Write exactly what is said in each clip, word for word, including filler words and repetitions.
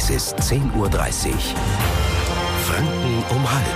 Es ist zehn Uhr dreißig. Franken um halb.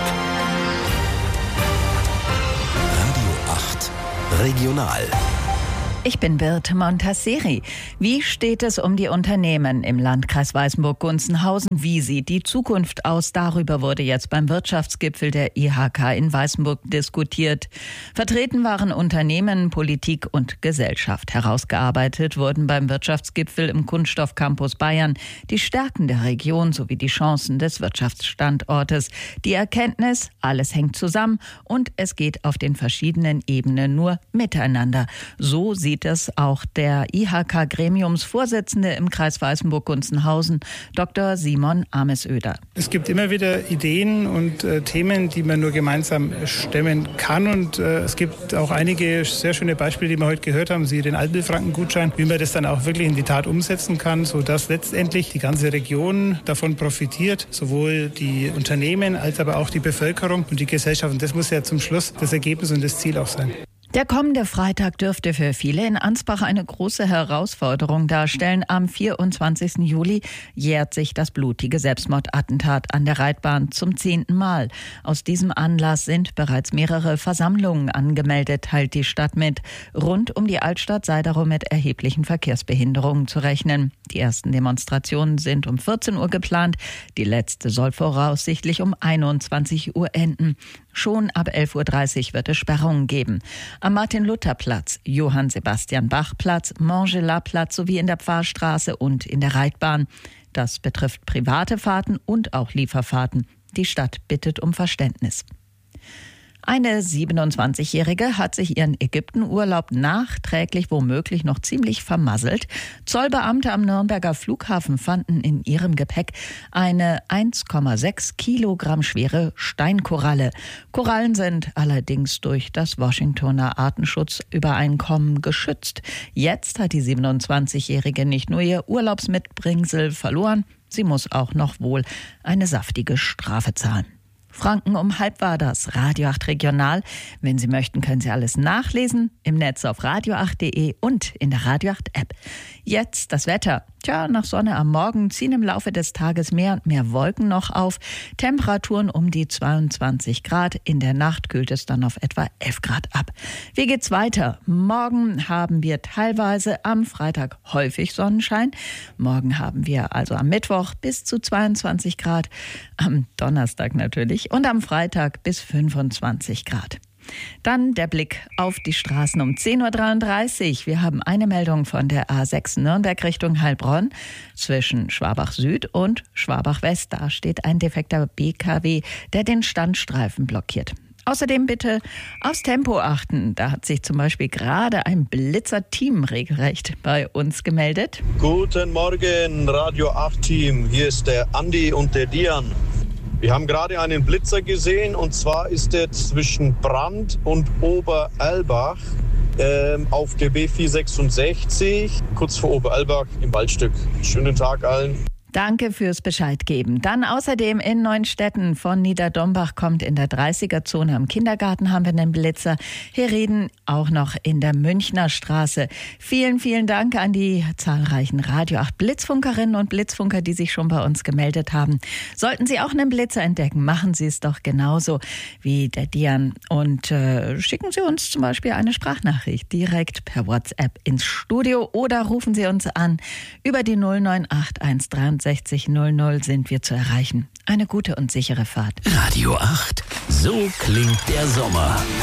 Radio acht Regional. Ich bin Birte Montasseri. Wie steht es um die Unternehmen im Landkreis Weißenburg-Gunzenhausen? Wie sieht die Zukunft aus? Darüber wurde jetzt beim Wirtschaftsgipfel der I H K in Weißenburg diskutiert. Vertreten waren Unternehmen, Politik und Gesellschaft. Herausgearbeitet wurden beim Wirtschaftsgipfel im Kunststoffcampus Bayern die Stärken der Region sowie die Chancen des Wirtschaftsstandortes. Die Erkenntnis, alles hängt zusammen und es geht auf den verschiedenen Ebenen nur miteinander. So sieht es auch der I H K-Gremiumsvorsitzende im Kreis Weißenburg-Gunzenhausen, Doktor Simon Amesöder. Es gibt immer wieder Ideen und äh, Themen, die man nur gemeinsam stemmen kann. Und äh, es gibt auch einige sehr schöne Beispiele, die wir heute gehört haben, wie den Altmühlfranken-Gutschein, wie man das dann auch wirklich in die Tat umsetzen kann, sodass letztendlich die ganze Region davon profitiert, sowohl die Unternehmen als aber auch die Bevölkerung und die Gesellschaft. Und das muss ja zum Schluss das Ergebnis und das Ziel auch sein. Der kommende Freitag dürfte für viele in Ansbach eine große Herausforderung darstellen. Am vierundzwanzigsten Juli jährt sich das blutige Selbstmordattentat an der Reitbahn zum zehnten Mal. Aus diesem Anlass sind bereits mehrere Versammlungen angemeldet, teilt die Stadt mit. Rund um die Altstadt sei darum mit erheblichen Verkehrsbehinderungen zu rechnen. Die ersten Demonstrationen sind um vierzehn Uhr geplant. Die letzte soll voraussichtlich um einundzwanzig Uhr enden. Schon ab elf Uhr dreißig wird es Sperrungen geben. Am Martin-Luther-Platz, Johann-Sebastian-Bach-Platz, Montgelas-Platz sowie in der Pfarrstraße und in der Reitbahn. Das betrifft private Fahrten und auch Lieferfahrten. Die Stadt bittet um Verständnis. Eine siebenundzwanzigjährige hat sich ihren Ägyptenurlaub nachträglich womöglich noch ziemlich vermasselt. Zollbeamte am Nürnberger Flughafen fanden in ihrem Gepäck eine eins Komma sechs Kilogramm schwere Steinkoralle. Korallen sind allerdings durch das Washingtoner Artenschutzübereinkommen geschützt. Jetzt hat die siebenundzwanzigjährige nicht nur ihr Urlaubsmitbringsel verloren, sie muss auch noch wohl eine saftige Strafe zahlen. Franken um halb war das, Radio acht Regional. Wenn Sie möchten, können Sie alles nachlesen im Netz auf radio acht punkt de und in der Radio acht App. Jetzt das Wetter. Tja, nach Sonne am Morgen ziehen im Laufe des Tages mehr und mehr Wolken noch auf. Temperaturen um die zweiundzwanzig Grad. In der Nacht kühlt es dann auf etwa elf Grad ab. Wie geht's weiter? Morgen haben wir teilweise, am Freitag häufig Sonnenschein. Morgen haben wir also am Mittwoch bis zu zweiundzwanzig Grad. Am Donnerstag natürlich. Und am Freitag bis fünfundzwanzig Grad. Dann der Blick auf die Straßen um zehn Uhr dreiunddreißig. Wir haben eine Meldung von der A sechs Nürnberg Richtung Heilbronn zwischen Schwabach Süd und Schwabach West. Da steht ein defekter B K W, der den Standstreifen blockiert. Außerdem bitte aufs Tempo achten. Da hat sich zum Beispiel gerade ein Blitzer-Team regelrecht bei uns gemeldet. Guten Morgen, Radio acht Team. Hier ist der Andi und der Dian. Wir haben gerade einen Blitzer gesehen, und zwar ist er zwischen Brand und Oberalbach ähm, auf der B vierhundertsechsundsechzig, kurz vor Oberalbach im Waldstück. Schönen Tag allen. Danke fürs Bescheid geben. Dann außerdem in Neuenstetten von Niederdombach kommt in der dreißiger-Zone am Kindergarten haben wir einen Blitzer. Hier reden auch noch in der Münchner Straße. Vielen, vielen Dank an die zahlreichen Radio acht Blitzfunkerinnen und Blitzfunker, die sich schon bei uns gemeldet haben. Sollten Sie auch einen Blitzer entdecken, machen Sie es doch genauso wie der Dian. Und äh, schicken Sie uns zum Beispiel eine Sprachnachricht direkt per WhatsApp ins Studio oder rufen Sie uns an. Über die null neun acht eins dreiundsechzig null null sind wir zu erreichen. Eine gute und sichere Fahrt. Radio acht, so klingt der Sommer.